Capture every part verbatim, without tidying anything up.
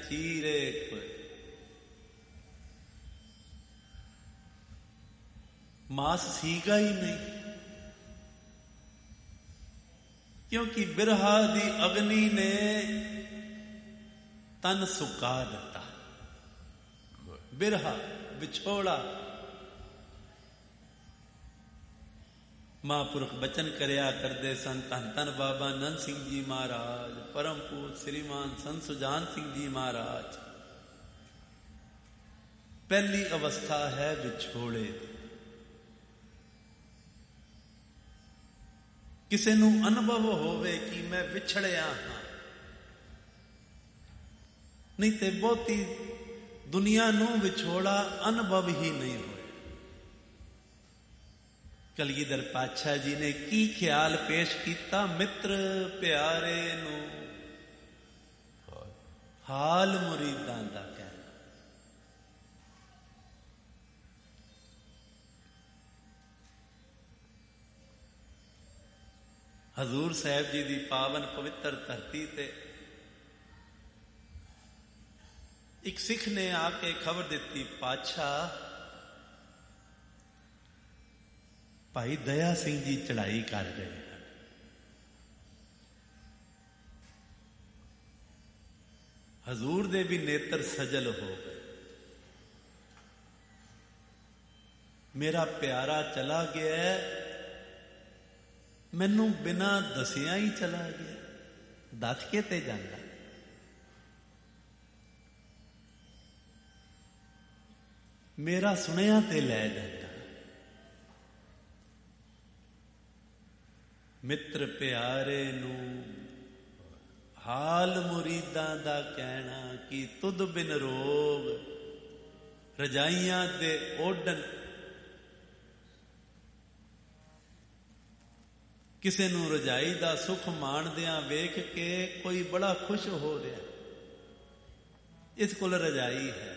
ਚੀਰੇ ਕੋਏ। ਮਾਸ ਸੀਗਾ ਹੀ ਨਹੀਂ, ਕਿਉਂਕਿ ਬਿਰਹਾ ਦੀ ਅਗਨੀ ਨੇ ਤਨ ਸੁਕਾ ਦਿੱਤਾ। ਬਿਰਹਾ ਵਿਛੋੜਾ। ਮਹਾਂਪੁਰਖ ਬਚਨ ਕਰਿਆ ਕਰਦੇ ਸਨ। ਧੰਨ ਧੰਨ ਬਾਬਾ ਨੰਦ ਸਿੰਘ ਜੀ ਮਹਾਰਾਜ, ਪਰਮ ਪੂਜ ਸ੍ਰੀਮਾਨ ਸੰਤ ਸੁਜਾਨ ਸਿੰਘ ਜੀ ਮਹਾਰਾਜ। ਪਹਿਲੀ ਅਵਸਥਾ ਹੈ ਵਿਛੋੜੇ ਦੀ। ਕਿਸੇ ਨੂੰ ਅਨੁਭਵ ਹੋਵੇ ਕਿ ਮੈਂ ਵਿਛੜਿਆ ਹਾਂ, ਨਹੀਂ ਤੇ ਬਹੁਤੀ ਦੁਨੀਆ ਨੂੰ ਵਿਛੋੜਾ ਅਨੁਭਵ ਹੀ ਨਹੀਂ ਹੋਇਆ। ਕਲਗੀਧਰ ਪਾਤਸ਼ਾਹ ਜੀ ਨੇ ਕੀ ਖਿਆਲ ਪੇਸ਼ ਕੀਤਾ? ਮਿੱਤਰ ਪਿਆਰੇ ਨੂੰ ਹਾਲ ਮੁਰੀਦਾਂ ਦਾ ਕਹਿਣਾ। ਹਜ਼ੂਰ ਸਾਹਿਬ ਜੀ ਦੀ ਪਾਵਨ ਪਵਿੱਤਰ ਧਰਤੀ ਤੇ ਇੱਕ ਸਿੱਖ ਨੇ ਆ ਕੇ ਖਬਰ ਦਿੱਤੀ, ਪਾਤਸ਼ਾਹ ਭਾਈ ਦਇਆ ਸਿੰਘ ਜੀ ਚੜ੍ਹਾਈ ਕਰ ਰਹੇ ਹਨ। ਹਜ਼ੂਰ ਦੇ ਵੀ ਨੇਤਰ ਸਜਲ ਹੋ ਗਏ। ਮੇਰਾ ਪਿਆਰਾ ਚਲਾ ਗਿਆ, ਮੈਨੂੰ ਬਿਨਾਂ ਦੱਸਿਆ ਹੀ ਚਲਾ ਗਿਆ। ਦੱਸ ਕੇ ਤੇ ਜਾਂਦਾ। ਮੇਰਾ ਸੁਣਿਆ ਤੇ ਲੈ ਜਾਂਦਾ। ਮਿੱਤਰ ਪਿਆਰੇ ਨੂੰ ਹਾਲ ਮੁਰੀਦਾਂ ਦਾ ਕਹਿਣਾ ਕਿ ਤੁਧ ਬਿਨ ਰੋਗ ਰਜਾਈਆਂ ਦੇ ਓਢਣ। ਕਿਸੇ ਨੂੰ ਰਜਾਈ ਦਾ ਸੁੱਖ ਮਾਣਦਿਆਂ ਵੇਖ ਕੇ ਕੋਈ ਬੜਾ ਖੁਸ਼ ਹੋ ਰਿਹਾ, ਇਸ ਕੋਲ ਰਜਾਈ ਹੈ।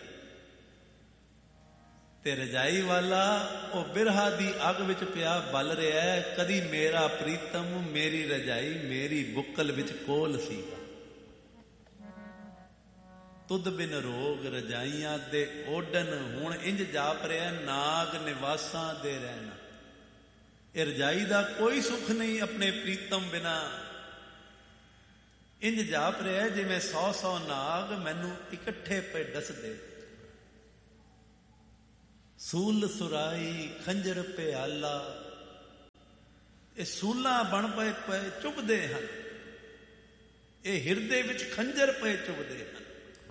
ਤੇ ਰਜਾਈ ਵਾਲਾ ਉਹ ਬਿਰਹਾ ਦੀ ਅੱਗ ਵਿੱਚ ਪਿਆ ਬਲ ਰਿਹਾ ਹੈ। ਕਦੀ ਮੇਰਾ ਪ੍ਰੀਤਮ ਮੇਰੀ ਰਜਾਈ ਮੇਰੀ ਬੁੱਕਲ ਵਿੱਚ ਕੋਲ ਸੀਗਾ। ਤੁਧ ਬਿਨ ਰੋਗ ਰਜਾਈਆਂ ਦੇ ਓਢਣ। ਹੁਣ ਇੰਜ ਜਾਪ ਰਿਹਾ, ਨਾਗ ਨਿਵਾਸਾਂ ਦੇ ਰਹਿਣਾ। ਇਹ ਰਜਾਈ ਦਾ ਕੋਈ ਸੁੱਖ ਨਹੀਂ ਆਪਣੇ ਪ੍ਰੀਤਮ ਬਿਨਾ। ਇੰਜ ਜਾਪ ਰਿਹਾ ਜਿਵੇਂ ਸੌ ਸੌ ਨਾਗ ਮੈਨੂੰ ਇਕੱਠੇ ਪਏ ਡਸਦੇ। ਸੂਲ ਸੁਰਾਈ ਖੰਜਰ ਪਿਆਲਾ, ਇਹ ਸੂਲਾਂ ਬਣ ਪਏ ਪਏ ਚੁਭਦੇ ਹਨ। ਇਹ ਹਿਰਦੇ ਵਿੱਚ ਖੰਜਰ ਪਏ ਚੁਭਦੇ ਹਨ।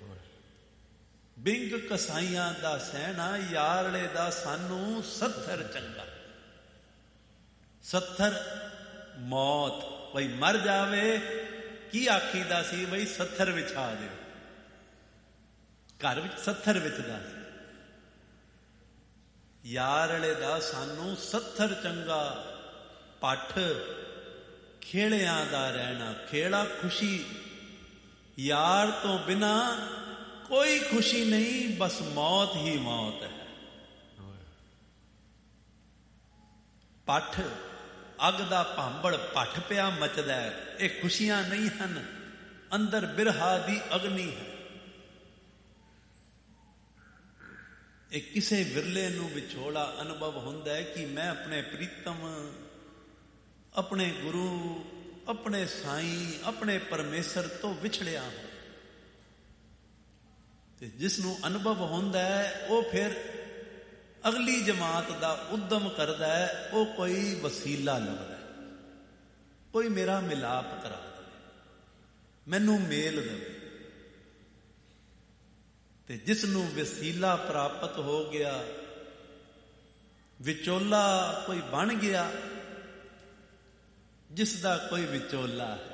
ਬਿੰਗ ਕਸਾਈਆਂ ਦਾ ਸਹਿਣਾ, ਯਾਰਲੇ ਦਾ ਸਾਨੂੰ ਸੱਥਰ ਚੰਗਾ। ਸੱਥਰ ਮੌਤ, ਬਈ ਮਰ ਜਾਵੇ ਕੀ ਆਖੀਦਾ ਸੀ? ਬਈ ਸੱਥਰ ਵਿਛਾ ਦਿਓ। ਘਰ ਵਿੱਚ ਸੱਥਰ ਵਿਛਦਾ ਸੀ। ਯਾਰਲੇ ਦਾ ਸਾਨੂੰ ਸੱਥਰ ਚੰਗਾ। ਪੱਠ ਖੇੜਿਆਂ ਦਾ ਰਹਿਣਾ। ਖੇੜਾ ਖੁਸ਼ੀ, ਯਾਰ ਤੋਂ ਬਿਨਾ ਕੋਈ ਖੁਸ਼ੀ ਨਹੀਂ, ਬਸ ਮੌਤ ਹੀ ਮੌਤ ਹੈ। ਪੱਠ ਅੱਗ ਦਾ ਭਾਂਬੜ ਭੱਠ ਪਿਆ ਮਚਦਾ। ਇਹ ਖੁਸ਼ੀਆਂ ਨਹੀਂ ਹਨ, ਅੰਦਰ ਬਿਰਹਾ ਦੀ ਅਗਨੀ ਹੈ। ਇਹ ਕਿਸੇ ਵਿਰਲੇ ਨੂੰ ਵਿਛੋੜਾ ਅਨੁਭਵ ਹੁੰਦਾ ਹੈ ਕਿ ਮੈਂ ਆਪਣੇ ਪ੍ਰੀਤਮ, ਆਪਣੇ ਗੁਰੂ, ਆਪਣੇ ਸਾਈਂ, ਆਪਣੇ ਪਰਮੇਸ਼ਰ ਤੋਂ ਵਿਛੜਿਆ ਹਾਂ। ਤੇ ਜਿਸ ਨੂੰ ਅਨੁਭਵ ਹੁੰਦਾ ਹੈ ਉਹ ਫਿਰ ਅਗਲੀ ਜਮਾਤ ਦਾ ਉਦਮ ਕਰਦਾ ਹੈ। ਉਹ ਕੋਈ ਵਸੀਲਾ ਲੱਭਦਾ, ਕੋਈ ਮੇਰਾ ਮਿਲਾਪ ਕਰਾ ਦੇਵੇ, ਮੈਨੂੰ ਮੇਲ ਦੇਵੇ। ਤੇ ਜਿਸ ਨੂੰ ਵਸੀਲਾ ਪ੍ਰਾਪਤ ਹੋ ਗਿਆ, ਵਿਚੋਲਾ ਕੋਈ ਬਣ ਗਿਆ, ਜਿਸ ਦਾ ਕੋਈ ਵਿਚੋਲਾ ਹੈ,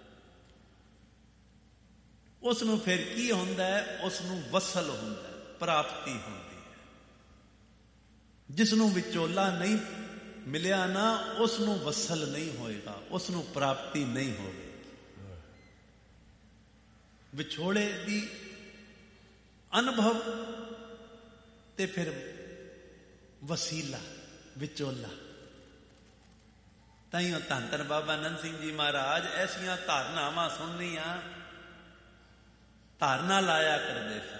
ਉਸ ਨੂੰ ਫਿਰ ਕੀ ਹੁੰਦਾ ਹੈ? ਉਸ ਨੂੰ ਵਸਲ ਹੁੰਦਾ, ਪ੍ਰਾਪਤੀ ਹੁੰਦੀ ਹੈ। ਜਿਸ ਨੂੰ ਵਿਚੋਲਾ ਨਹੀਂ ਮਿਲਿਆ ਨਾ, ਉਸ ਨੂੰ ਵਸਲ ਨਹੀਂ ਹੋਏਗਾ, ਉਸ ਨੂੰ ਪ੍ਰਾਪਤੀ ਨਹੀਂ ਹੋਵੇਗੀ। ਵਿਛੋੜੇ ਦੀ ਅਨੁਭਵ ਤੇ ਫਿਰ ਵਸੀਲਾ, ਵਿਚੋਲਾ। ਤਾਈਓ ਧੰਨ ਧੰਨ ਬਾਬਾ ਨੰਦ ਸਿੰਘ ਜੀ ਮਹਾਰਾਜ ਐਸੀਆਂ ਧਾਰਨਾਵਾਂ ਸੁਣਨੀਆਂ ਧਾਰਨਾ ਲਾਇਆ ਕਰਦੇ ਸੀ।